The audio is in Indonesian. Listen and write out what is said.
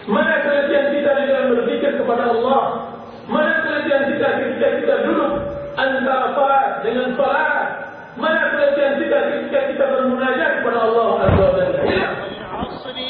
Mana keletihan kita di dalam berpikir kepada Allah? Mana keletihan kita ketika kita duduk antara salat dengan salat? Mana keletihan kita ketika kita bermunajat kepada Allah Azza wa Jalla?